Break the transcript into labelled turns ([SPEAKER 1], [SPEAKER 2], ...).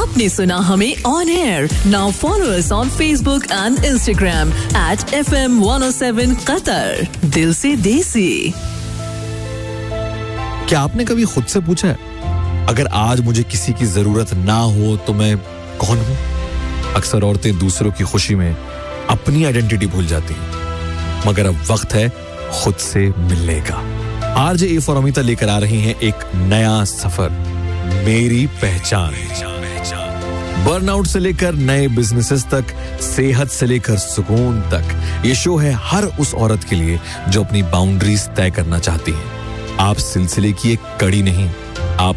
[SPEAKER 1] आपने सुना हमें on air. Now follow us on Facebook and Instagram @FM 107 Qatar. दिल से देसी.
[SPEAKER 2] क्या आपने कभी खुद से पूछा है, अगर आज मुझे किसी की जरूरत ना हो तो मैं कौन हूं? अक्सर औरतें दूसरों की खुशी में अपनी आइडेंटिटी भूल जाती हैं, मगर अब वक्त है खुद से मिलने का. आरजे ए फॉर अमिता लेकर आ रही हैं एक नया सफर, मेरी पहचान. बर्नआउट से लेकर नए बिजनेसेस तक, सेहत से लेकर सुकून तक, ये शो है हर उस औरत के लिए जो अपनी बाउंड्रीज तय करना चाहती है. आप सिलसिले की एक कड़ी नहीं,